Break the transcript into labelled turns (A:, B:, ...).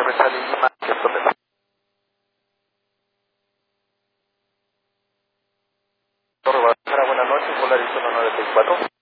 A: Universal en Lima, que es donde Torre Guadalajara, buenas noches, Polaris 1964.